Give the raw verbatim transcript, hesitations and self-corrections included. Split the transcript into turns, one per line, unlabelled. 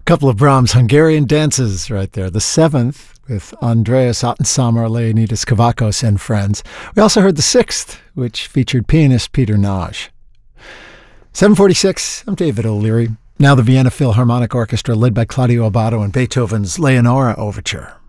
Couple of Brahms Hungarian dances right there. The seventh with Andreas Ottensamer, Leonidas Kavakos, and friends. We also heard the sixth, which featured pianist Peter Nagy. seven forty-six, I'm David O'Leary. Now the Vienna Philharmonic Orchestra led by Claudio Abbado and Beethoven's Leonora Overture.